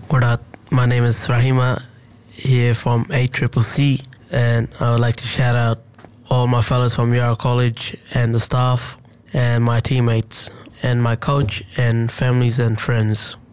What up? My name is Rahima, here from ACCC, and I would like to shout out all my fellows from Yarra College and the staff and my teammates and my coach and families and friends.